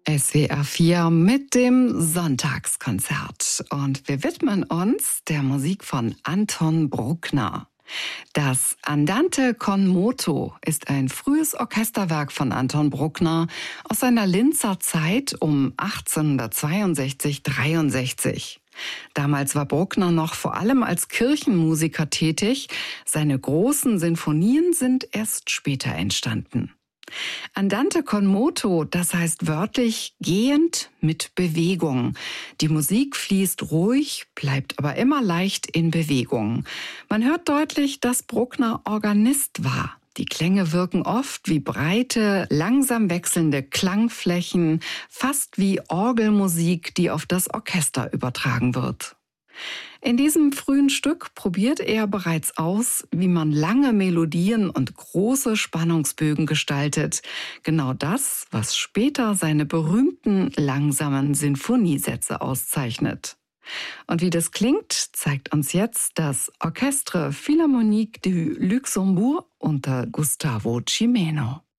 SWR 4 mit dem Sonntagskonzert. Und wir widmen uns der Musik von Anton Bruckner. Das Andante con moto ist ein frühes Orchesterwerk von Anton Bruckner aus seiner Linzer Zeit um 1862-63. Damals war Bruckner noch vor allem als Kirchenmusiker tätig. Seine großen Sinfonien sind erst später entstanden. Andante con moto, das heißt wörtlich gehend mit Bewegung. Die Musik fließt ruhig, bleibt aber immer leicht in Bewegung. Man hört deutlich, dass Bruckner Organist war. Die Klänge wirken oft wie breite, langsam wechselnde Klangflächen, fast wie Orgelmusik, die auf das Orchester übertragen wird. In diesem frühen Stück probiert er bereits aus, wie man lange Melodien und große Spannungsbögen gestaltet. Genau das, was später seine berühmten langsamen Sinfoniesätze auszeichnet. Und wie das klingt, zeigt uns jetzt das Orchestre Philharmonique du Luxembourg unter Gustavo Gimeno.